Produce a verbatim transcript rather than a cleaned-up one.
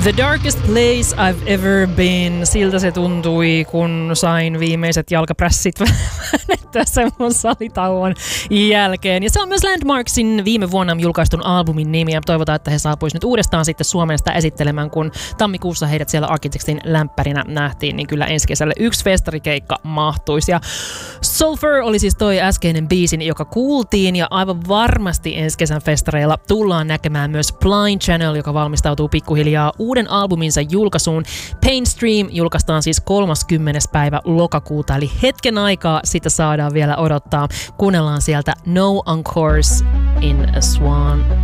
The darkest place I've ever been. Siltä se tuntui, kun sain viimeiset jalkaprässit väännettyä sen mun salitauon jälkeen. Ja se on myös Landmarksin viime vuonna julkaistun albumin nimi. Ja toivotaan, että he saapuisivat nyt uudestaan sitten Suomeen sitä esittelemään, kun tammikuussa heidät siellä Architectin lämpärinä nähtiin. Niin kyllä ensi kesälle yksi festarikeikka mahtuisi. Ja Sulfur oli siis toi äskeinen biisin, joka kuultiin. Ja aivan varmasti ensi kesän festareilla tullaan näkemään myös Blind Channel, joka valmistautuu pikkuhiljaa uuden albuminsa julkaisuun. Painstream julkaistaan siis kolmaskymmenes päivä lokakuuta, eli hetken aikaa sitä saadaan vielä odottaa. Kuunnellaan sieltä No Encores in a Swan